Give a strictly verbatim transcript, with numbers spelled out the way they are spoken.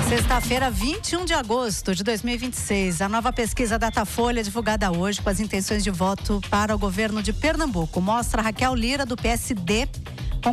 Sexta-feira, vinte e um de agosto de dois mil e vinte e seis. A nova pesquisa Datafolha, divulgada hoje com as intenções de voto para o governo de Pernambuco, mostra Raquel Lira, do P S D,